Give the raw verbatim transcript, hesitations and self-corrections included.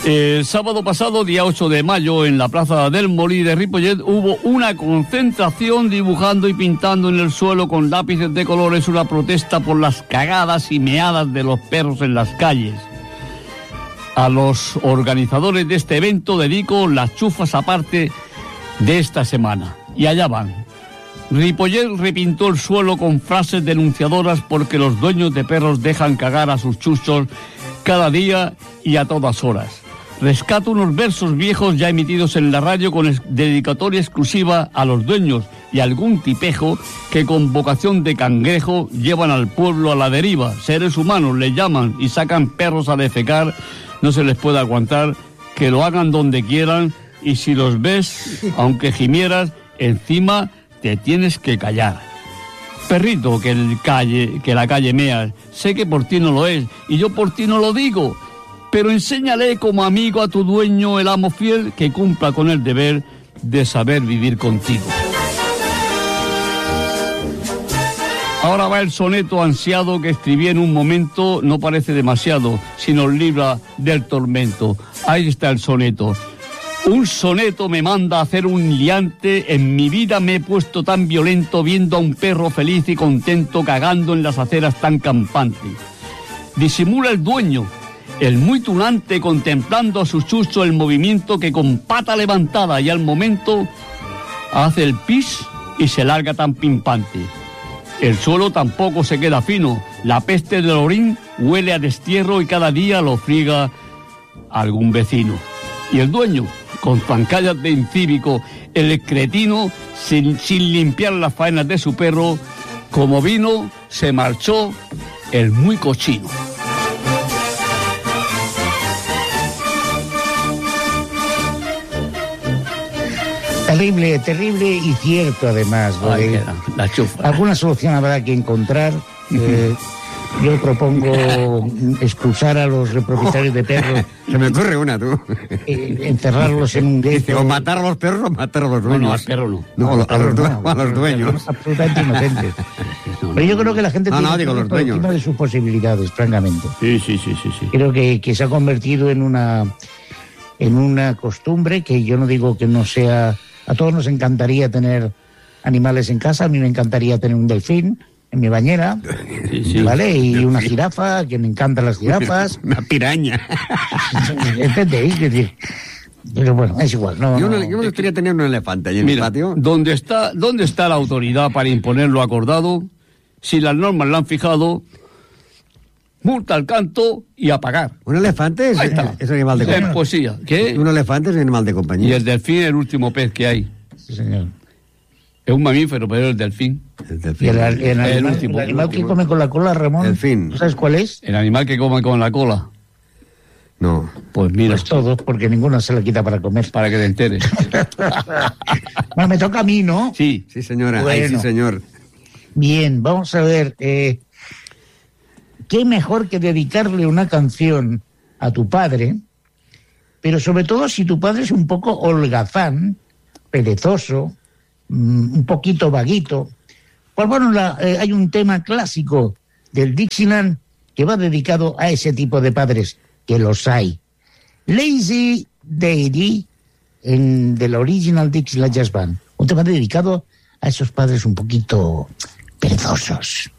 El sábado pasado, día ocho de mayo, en la plaza del Molí de Ripollet, hubo una concentración dibujando y pintando en el suelo con lápices de colores una protesta por las cagadas y meadas de los perros en las calles. A los organizadores de este evento dedico las chufas aparte de esta semana. Y allá van. Ripollet repintó el suelo con frases denunciadoras porque los dueños de perros dejan cagar a sus chuchos cada día y a todas horas. Rescato unos versos viejos ya emitidos en la radio con dedicatoria exclusiva a los dueños y algún tipejo que con vocación de cangrejo llevan al pueblo a la deriva. Seres humanos le llaman y sacan perros a defecar, no se les puede aguantar, que lo hagan donde quieran y si los ves, aunque gimieras, encima te tienes que callar. Perrito, que, el calle, que la calle mea, sé que por ti no lo es y yo por ti no lo digo. Pero enséñale como amigo a tu dueño, el amo fiel, que cumpla con el deber de saber vivir contigo. Ahora va el soneto ansiado que escribí en un momento, no parece demasiado, si nos libra del tormento. Ahí está el soneto. Un soneto me manda a hacer un liante, en mi vida me he puesto tan violento viendo a un perro feliz y contento cagando en las aceras tan campantes. Disimula el dueño, el muy tunante, contemplando a su chucho el movimiento que con pata levantada y al momento hace el pis y se larga tan pimpante. El suelo tampoco se queda fino, la peste del orín huele a destierro y cada día lo friega algún vecino. Y el dueño, con zancallas de incívico, el cretino, sin, sin limpiar las faenas de su perro, como vino, se marchó el muy cochino. Terrible, terrible y cierto además. Ay, la, la chufa. Alguna solución habrá que encontrar. Eh, yo propongo expulsar a los propietarios de perros. Se me ocurre una, tú. Eh, encerrarlos en un Dice, o matar a los perros o matar a los dueños. No, no, al perro no. No, no a, los, no, a los dueños. Absolutamente inocentes. No, Pero yo no, creo que la gente no, tiene no, digo, que los por dueños. encima de sus posibilidades, francamente. Sí, sí, sí, sí, sí. Creo que, que se ha convertido en una, en una costumbre que yo no digo que no sea... A todos nos encantaría tener animales en casa. A mí me encantaría tener un delfín en mi bañera, Sí, sí. ¿vale? Y una jirafa, que me encantan las jirafas. Una piraña. ¿Entendéis? Es decir, pero bueno, es igual. No, Yo, no, no, yo me gustaría tener un elefante allí en Mira, el patio. ¿dónde está, ¿dónde está la autoridad para imponer lo acordado? Si las normas la han fijado, multa al canto y a pagar. Un elefante es, Ahí está. es animal de En compañía. poesía. ¿Qué? Un elefante es animal de Y compañía. el delfín es el último pez que hay. Sí, señor. Es un mamífero, pero es el delfín. El Y delfín. el, el El animal, último, el animal el que último. come con la cola, Ramón, Delfín. ¿tú sabes cuál es? El animal que come con la cola. No. Pues mira, Pues todos, porque ninguno se la quita para comer. para que te enteres. Bueno, me toca a mí, ¿no? Sí. Sí, señora. Ay, Bueno. sí, señor. Bien, vamos a ver. Eh, ¿Qué mejor que dedicarle una canción a tu padre? Pero sobre todo si tu padre es un poco holgazán, perezoso, mmm, un poquito vaguito. Pues bueno, la, eh, hay un tema clásico del Dixieland que va dedicado a ese tipo de padres, que los hay. Lazy Daddy, en, del Original Dixieland Jazz Band. Un tema dedicado a esos padres un poquito perezosos.